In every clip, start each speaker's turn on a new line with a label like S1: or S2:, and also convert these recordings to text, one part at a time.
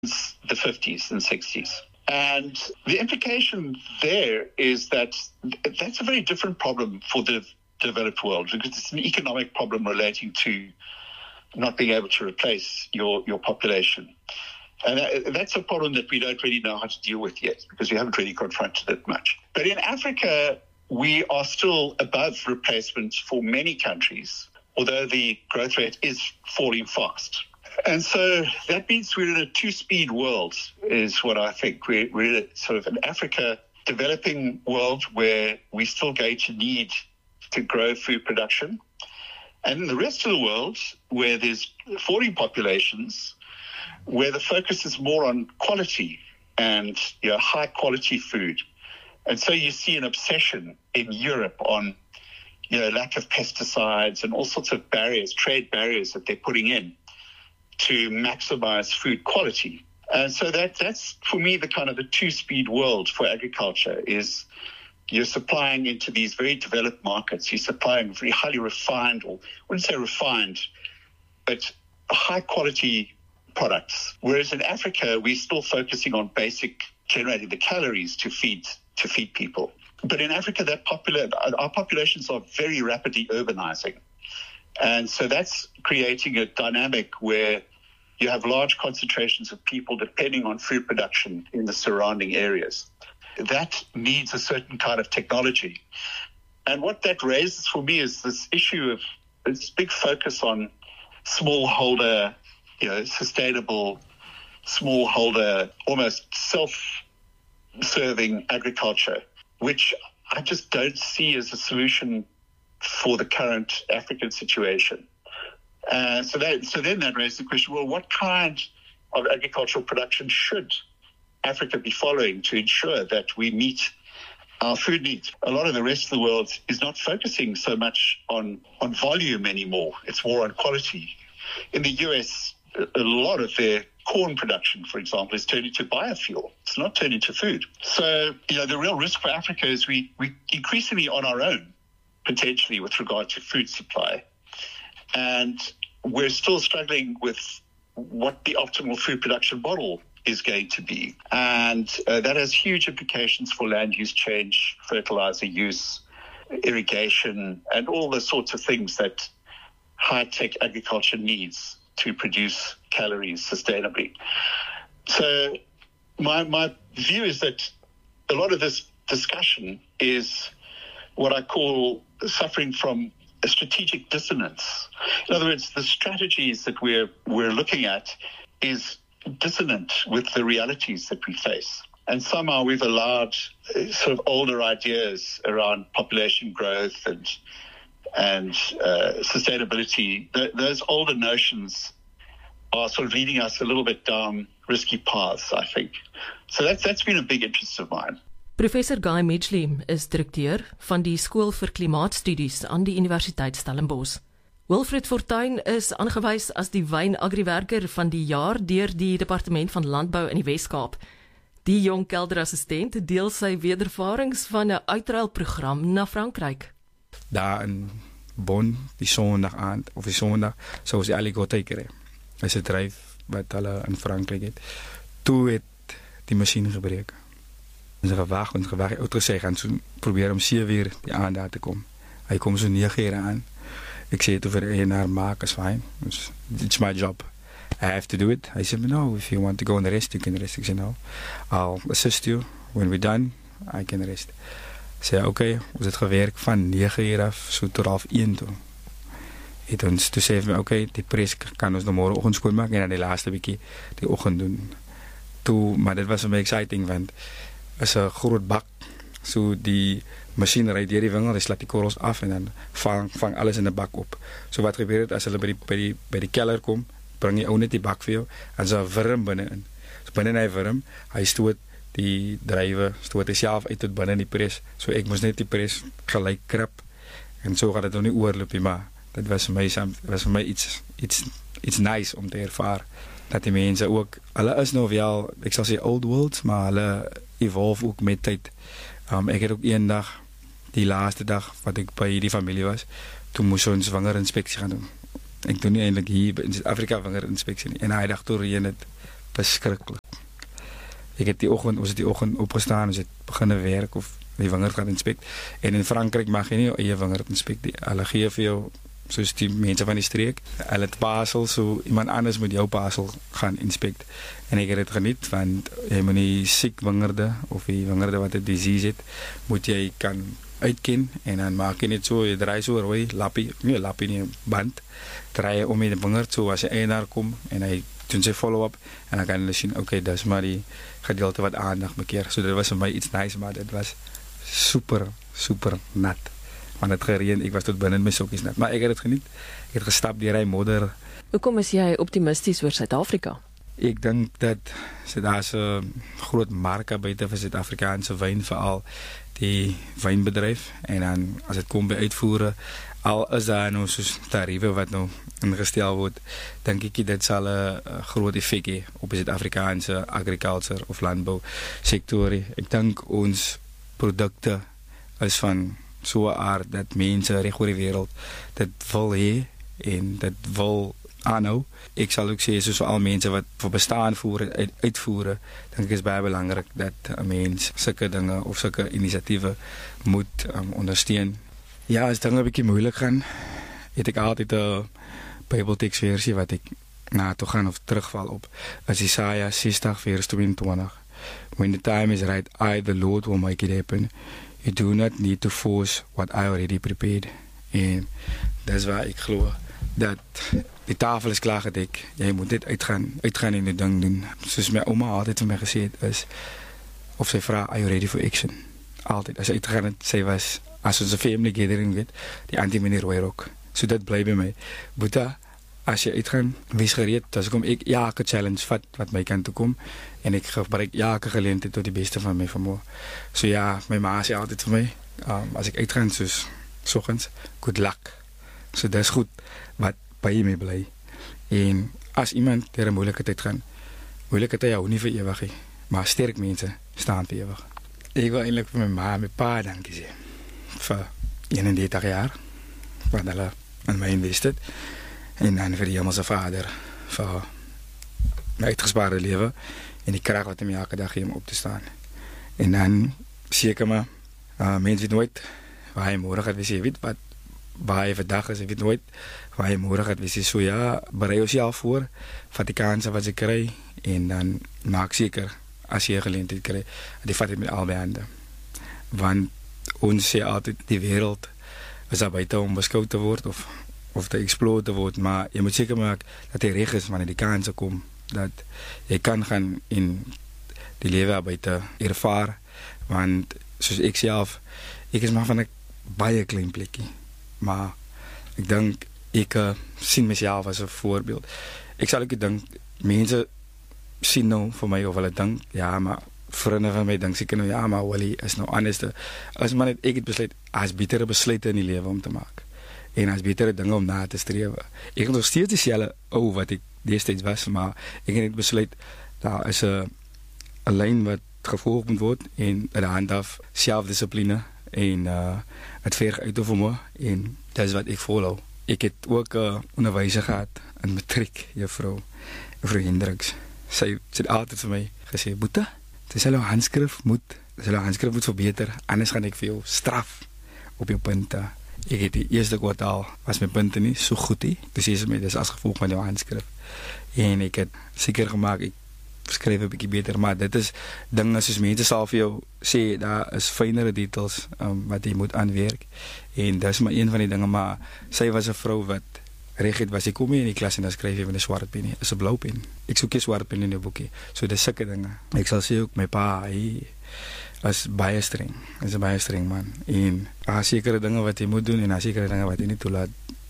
S1: since the 50s and 60s. And the implication there is that that's a very different problem for the developed world, because it's an economic problem relating to not being able to replace your population. And that's a problem that we don't really know how to deal with yet, because we haven't really confronted it much. But in Africa, we are still above replacement for many countries, although the growth rate is falling fast. And so that means we're in a two-speed world, is what I think. We're in sort of an Africa developing world where we're still going to need to grow food production. And in the rest of the world, where there's falling populations, where the focus is more on quality and high-quality food. And so you see an obsession in Europe on lack of pesticides and all sorts of barriers, trade barriers that they're putting in to maximize food quality. And so that's, for me, the kind of the two-speed world for agriculture is you're supplying into these very developed markets. You're supplying very highly refined, or I wouldn't say refined, but high-quality products. Whereas in Africa, we're still focusing on basic generating the calories to feed people. But in Africa, our populations are very rapidly urbanizing. And so that's creating a dynamic where you have large concentrations of people depending on food production in the surrounding areas. That needs a certain kind of technology. And what that raises for me is this issue of this big focus on smallholder, sustainable, smallholder, almost self-serving agriculture, which I just don't see as a solution for the current African situation. So then that raises the question, well, what kind of agricultural production should Africa be following to ensure that we meet our food needs? A lot of the rest of the world is not focusing so much on volume anymore. It's more on quality. In the US, a lot of their corn production, for example, is turned into biofuel. It's not turned into food. So, the real risk for Africa is we increasingly on our own, potentially, with regard to food supply. And we're still struggling with what the optimal food production model is going to be. And that has huge implications for land use change, fertilizer use, irrigation, and all the sorts of things that high-tech agriculture needs to produce calories sustainably. So my view is that a lot of this discussion is what I call suffering from a strategic dissonance. In other words, the strategies that we're looking at is dissonant with the realities that we face. And somehow we've allowed sort of older ideas around population growth and sustainability. Those older notions are sort of leading us a little bit down risky paths, I think. So that's been a big interest of mine.
S2: Professor Guy Midgley is direkteur van die Skool vir Klimaatstudies aan die Universiteit Stellenbosch. Wilfred Fortuin is aangewys as die wyn-agriwerker van die jaar deur die Departement van Landbou in die Wes-Kaap. Die jong kelderassistent deel sy wedervarings van 'n uitruilprogram na Frankryk.
S3: Daar in Bonn, die Sondag aand, of die Sondag, soos die Aligoté kry. Is 'n dryf wat hulle in Frankryk het. Toe het die masjien gebreek. Ons gewag, hy het gesê, gaan so probeer om 7 uur die aand daar te kom. Hy kom so 9 uur aan. Ek sê toe vir die eienaar, maak, is fine. It's my job. I have to do it. Hy sê, no, if you want to go and rest, you can rest. Ek sê, no, I'll assist you. When we're done, I can rest. Ek sê, okay, ons het gewerk van 9 uur af, so tot 12:30 toe. Het ons toe sê vir my, okay, die pres kan ons nou môre oggend skoonmaak en dan die laaste bietjie die oggend doen. Toe, maar dit was vir my exciting, want is 'n groot bak, so die masjien ry deur die wingerd, hy slaat die korrels af en dan vang alles in 'n bak op. So wat gebeur het, as hulle by die keller kom, bring jy ou net die bak vir jou, en so 'n wurm binne-in. So binne hy wurm, hy stoot die drywe, stoot hy self uit tot binne die pres, so ek moes net die pres gelyk krap, en so gaat dit nou nie oorloop nie, maar dit was vir my iets nice om te ervaar, dat die mense ook, hulle is nou wel, ek sal sê old world, maar hulle evolve ook met tyd. Ek het ook een dag, die laaste dag wat ek by die familie was, toe moes ons wingerdinspeksie gaan doen. Ek doen nie eintlik hier in Suid-Afrika wingerdinspeksie nie, en hy dag toe reën het Beskrikkelijk. Ek het ons het die oggend opgestaan, ons het begin werk of die wingerd gaan inspect. En in Frankryk mag jy nie jou eie wingerd inspect. Hulle gee vir jou, soos die mense van die streek, hulle het pasel, so iemand anders moet jou pasel gaan inspect. En ek het dit geniet, want jy moet nie siek wingerde, of die wingerde wat 'n disease het, moet jy kan uitken, en dan maak jy net so, jy draai so rooi, lappie, nie band, draai jy om die wingerd, so as jy eienaar kom, en hy doen sy follow-up, en dan kan hulle sien, okay, dis maar die gedeelte wat aandag bekeer. So dit was vir my iets nice, maar dit was super nat. Want het gereën, ek was tot binne in my sokkies nat. Maar ek het dit geniet. Ek het gestap deur hy modder.
S2: Hoekom is jy optimisties oor Suid-Afrika?
S3: Ek dink dat daar's 'n groot mark buite vir Suid-Afrikaanse wyn, veral die wynbedryf, en dan as dit kom by uitvoere, al is daar nou soos tariewe wat nou ingestel word, dink ek dit sal 'n groot effek hê op die Suid-Afrikaanse agriculture of landbou sektorie. Ek dink ons produkte is van so 'n aard dat mense reg oor die wêreld dit wil hê en dit wil aanhou. Ek sal ook sê, soos vir al mense wat vir bestaan voer en uitvoere, dink ek is baie belangrik dat 'n mens sulke dinge of sulke inisiatiewe moet ondersteun. Ja, as dinge 'n bietjie moeilik gaan, het ek altyd 'n Bybelteksversie wat ek na toe gaan of terugval op. As Jesaja 60 vers 22. When the time is right, I, the Lord, will make it happen. You do not need to force what I already prepared. En dis waar ek glo dat die tafel is klaar gedek. Jy moet dit uitgaan en die ding doen. Soos my ouma altyd vir my gesê het, is of sy vra, are you ready for action? Altyd. As sy uitgaan het, sy was, as ons 'n family gathering weet, die anti-meneer Royrok. So dit bly by my. Boeta, as jy uitgaan, wees gereed. As ek kom, ek elke challenge vat wat my kant toe kom, en ek gebruik elke geleentheid tot die beste van my vermoë. So ja, my ma sê altyd vir my, as ek uitgaan soos soggens, good luck. So dis goed wat by my bly. En as iemand deur 'n moeilike tyd gaan, moeilike tye hou nie vir ewig nie, maar sterk mense staan vir ewig. Ek wil eintlik vir my ma en my pa dankie sê vir 31 jaar wat hulle aan my investeer, en dan vir die Hemelse Vader vir my uitgespaarde lewe en die krag wat hy my elke dag gee om op te staan. En dan seker maar, mense weet nooit waar hy môre gaat wees, jy weet wat waar hy vandag is, jy weet nooit waar hy môre gaat wees. So ja, berei jouself voor, vat die kanse wat jy kry, en dan maak seker, as jy 'n geleentheid kry, die vat dit met albei hande. Want ons sê altyd, die wêreld is daar buite om beskou te word, of te explode te word, maar jy moet seker maak dat jy reg is wanneer die kanse kom, dat jy kan gaan in die lewe buite ervaar, want soos ek self, ek is maar van 'n baie klein plekkie, maar ek dink ek sien myself as 'n voorbeeld. Ek sal ook dink, mense sien nou vir my, of hulle dink, ja, maar vriende van my dink seker nou, ja, maar Wally is nou anders. As maar net ek het besluit, as betere besluite in die lewe om te maak, en as betere dinge om na te streef. Ek het nog steeds dieselfde ou wat ek destyds was, maar ek het net besluit, daar is 'n lyn wat gevolg moet word, en aan die hand af selfdissipline, en het verg uit of om, en dat is wat ek volhou. Ek het ook onderwyser gehad in matriek, juffrou Hendriks. Sy het altyd vir my gesê, Boeta, dis hulle handskrif moet verbeter, anders gaan ek vir jou straf op jou punte. Ek het die eerste kwartaal, was my punte nie so goed nie, dus sê sy my, dis as gevolg van jou handskrif. En ek het seker gemaak, ek skryf 'n bietjie beter, maar dit is dinge soos mense sal vir jou sê, daar is fynere details wat jy moet aanwerk, en dis maar een van die dinge, maar sy was 'n vrou wat reg het, was ek kom in die klas en dan skryf jy met 'n swart pen nie, is 'n blou pen. Ek soek 'n swart pen in die boekie, so dis sulke dinge. Ek sal sê ook, my pa, hy is baie streng, is 'n baie streng man, en daar sekere dinge wat jy moet doen, en daar sekere dinge wat jy nie toelaat,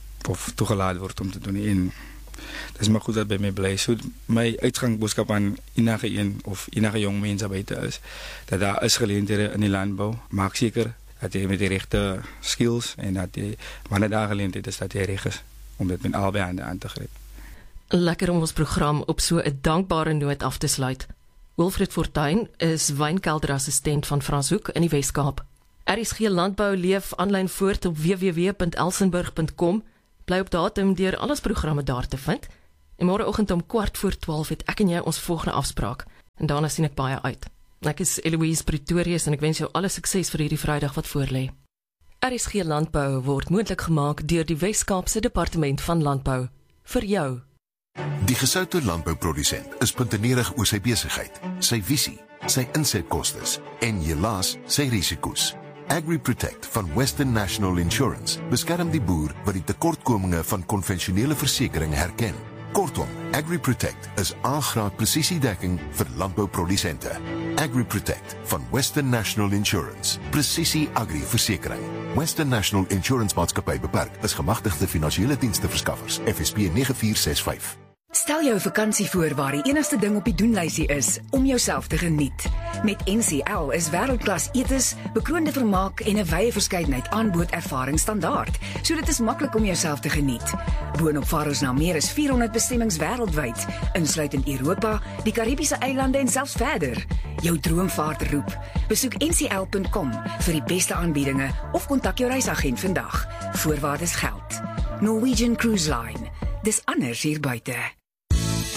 S3: of toegelaat word om te doen, en dis maar goed dat by my bly. So my uitgangsboodskap aan enige een of enige jong mense buite is, dat daar is geleenthede in die landbou. Maak seker dat jy met die regte skills, en dat jy, wanneer daar geleentheid is, dat jy reg is om dit met albei hande aan te gryp.
S2: Lekker om ons program op so 'n dankbare noot af te sluit. Wilfred Fortuin is wynkelderassistent van Franshoek in die Wes-Kaap. RSG Landbou leef aanlyn voort op www.elsenburg.com. Bly op datum deur alles programme daar te vind. En môreoggend om 11:15 het ek en jy ons volgende afspraak. En daarna sien ek baie uit. Ek is Eloise Pretorius en ek wens jou alle sukses vir hierdie Vrydag wat voorlê. RSG Landbou word moontlik gemaak deur die Wes-Kaapse Departement van Landbou. Vir jou.
S4: Die gesoute landbouprodusent is puntenerig oor sy besigheid, sy visie, sy insetkostes en helaas sy risiko's. AgriProtect van Western National Insurance beskerm die boer wat die tekortkominge van konvensionele versekering herken. Kortom, AgriProtect is A-graad presisiedekking vir landbouprodusente. AgriProtect van Western National Insurance. Presisie agri-versekering. Western National Insurance Maatskappy Beperk is gemagtigde finansiële diensteverskaffers. FSP 9465.
S5: Stel jou vakansie voor waar die enigste ding op die doenlysie is om jouself te geniet. Met NCL is wêreldklas etes, bekroonde vermaak en 'n wye verskeidenheid aanbod ervaring standaard, so dit is maklik om jouself te geniet. Boonop vaar ons na meer as 400 bestemmings wêreldwyd, insluitend Europa, die Karibiese eilande en selfs verder. Jou droomvaart roep. Besoek ncl.com vir die beste aanbiedinge of kontak jou reisagent vandag. Voorwaardes geld. Norwegian Cruise Line. Dis anders hier buite.